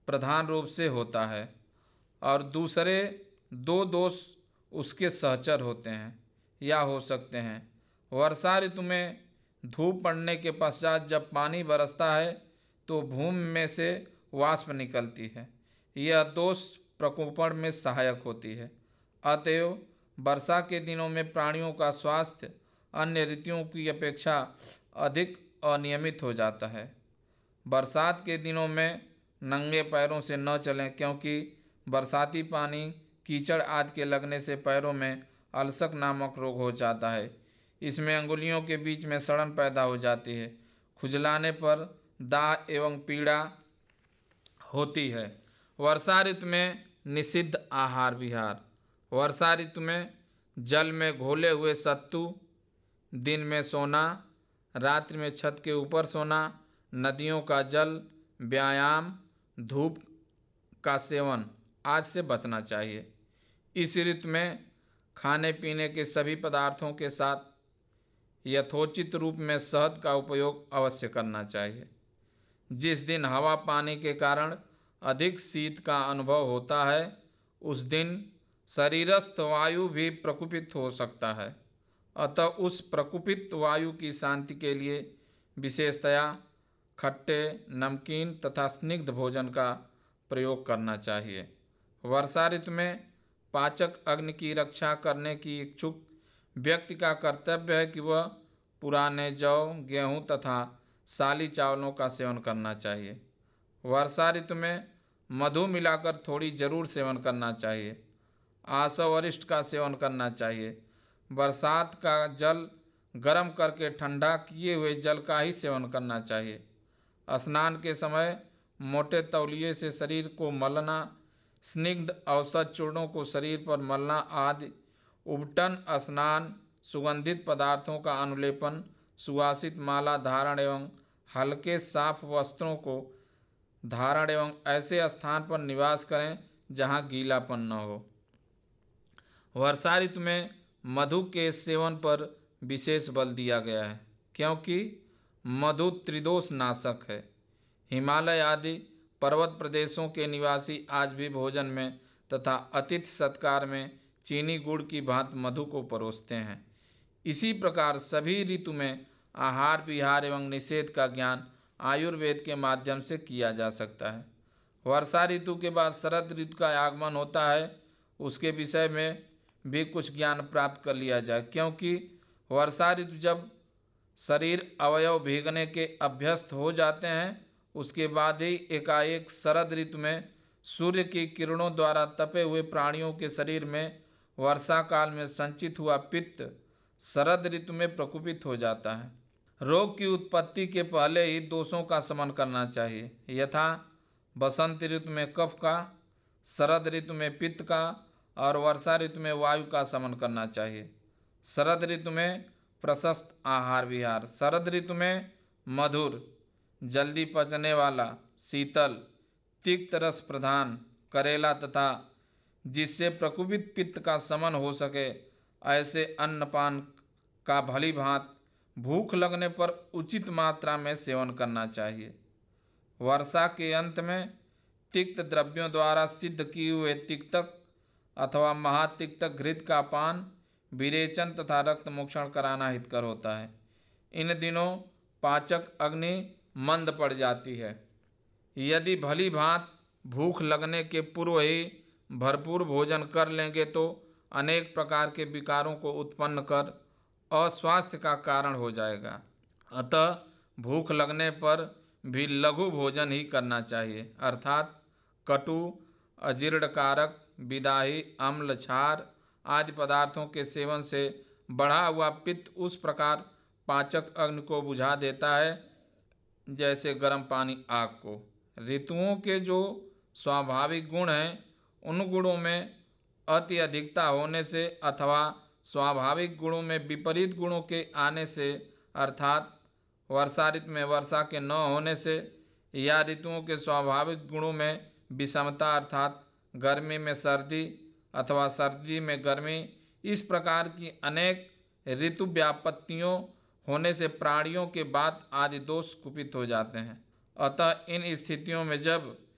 प्रधान रूप से होता है और दूसरे दो दोष उसके सहचर होते हैं या हो सकते हैं। वर्षा ऋतु में धूप पड़ने के पश्चात जब पानी बरसता है तो भूमि में से वाष्प निकलती है। यह दोष प्रकोपण में सहायक होती है। अतएव वर्षा के दिनों में प्राणियों का स्वास्थ्य अन्य ऋतुओं की अपेक्षा अधिक अनियमित हो जाता है। बरसात के दिनों में नंगे पैरों से न चलें, क्योंकि बरसाती पानी कीचड़ आदि के लगने से पैरों में अल्सर नामक रोग हो जाता है। इसमें अंगुलियों के बीच में सड़न पैदा हो जाती है। खुजलाने पर दाह एवं पीड़ा होती है। वर्षा ऋतु में निषिद्ध आहार विहार। वर्षा ऋतु में जल में घोले हुए सत्तू, दिन में सोना, रात्रि में छत के ऊपर सोना, नदियों का जल, व्यायाम, धूप का सेवन आदि से बचना चाहिए। इस ऋतु में खाने पीने के सभी पदार्थों के साथ यथोचित रूप में शहद का उपयोग अवश्य करना चाहिए। जिस दिन हवा पानी के कारण अधिक शीत का अनुभव होता है उस दिन शरीरस्थ वायु भी प्रकुपित हो सकता है। अतः उस प्रकुपित वायु की शांति के लिए विशेषतया खट्टे, नमकीन तथा स्निग्ध भोजन का प्रयोग करना चाहिए। वर्षा ऋतु में पाचक अग्नि की रक्षा करने की इच्छुक व्यक्ति का कर्तव्य है कि वह पुराने जौ, गेहूँ तथा साली चावलों का सेवन करना चाहिए। वर्षा ऋतु में मधु मिलाकर थोड़ी जरूर सेवन करना चाहिए। आसव वरिष्ठ का सेवन करना चाहिए। बरसात का जल गर्म करके ठंडा किए हुए जल का ही सेवन करना चाहिए। स्नान के समय मोटे तौलिए से शरीर को मलना, स्निग्ध औषध चूर्णों को शरीर पर मलना आदि, उबटन स्नान, सुगंधित पदार्थों का अनुलेपन, सुवासित माला धारण एवं हल्के साफ वस्त्रों को धारण एवं ऐसे स्थान पर निवास करें जहां गीलापन न हो। वर्षा ऋतु में मधु के सेवन पर विशेष बल दिया गया है, क्योंकि मधु त्रिदोष नाशक है। हिमालय आदि पर्वत प्रदेशों के निवासी आज भी भोजन में तथा अतिथि सत्कार में चीनी गुड़ की भांति मधु को परोसते हैं। इसी प्रकार सभी ऋतु में आहार विहार एवं निषेध का ज्ञान आयुर्वेद के माध्यम से किया जा सकता है। वर्षा ऋतु के बाद शरद ऋतु का आगमन होता है, उसके विषय में भी कुछ ज्ञान प्राप्त कर लिया जाए, क्योंकि वर्षा ऋतु जब शरीर अवयव भीगने के अभ्यस्त हो जाते हैं उसके बाद ही एकाएक शरद ऋतु में सूर्य की किरणों द्वारा तपे हुए प्राणियों के शरीर में वर्षा काल में संचित हुआ पित्त शरद ऋतु में प्रकुपित हो जाता है। रोग की उत्पत्ति के पहले ही दोषों का शमन करना चाहिए, यथा बसंत ऋतु में कफ का, शरद ऋतु में पित्त का और वर्षा ऋतु में वायु का शमन करना चाहिए। शरद ऋतु में प्रशस्त आहार विहार। शरद ऋतु में मधुर, जल्दी पचने वाला, शीतल, तिक्त रस प्रधान, करेला तथा जिससे प्रकुपित पित्त का शमन हो सके ऐसे अन्नपान का भली भांत भूख लगने पर उचित मात्रा में सेवन करना चाहिए। वर्षा के अंत में तिक्त द्रव्यों द्वारा सिद्ध किए हुए तिक्तक अथवा महातिक्तक घृत का पान, विरेचन तथा रक्त मोक्षण कराना हितकर होता है। इन दिनों पाचक अग्नि मंद पड़ जाती है। यदि भली भांत भूख लगने के पूर्व ही भरपूर भोजन कर लेंगे तो अनेक प्रकार के विकारों को उत्पन्न कर अस्वास्थ्य का कारण हो जाएगा। अतः भूख लगने पर भी लघु भोजन ही करना चाहिए, अर्थात कटु, अजीर्णकारक, विदाही, अम्ल, क्षार आदि पदार्थों के सेवन से बढ़ा हुआ पित्त उस प्रकार पाचक अग्नि को बुझा देता है जैसे गर्म पानी आग को। ऋतुओं के जो स्वाभाविक गुण हैं उन गुणों में अति अधिकता होने से अथवा स्वाभाविक गुणों में विपरीत गुणों के आने से, अर्थात वर्षा ऋतु में वर्षा के न होने से या ऋतुओं के स्वाभाविक गुणों में विषमता अर्थात गर्मी में सर्दी अथवा सर्दी में गर्मी, इस प्रकार की अनेक ऋतु व्यापत्तियों होने से प्राणियों के बाद आदि दोष कुपित हो जाते हैं। अतः इन स्थितियों में जब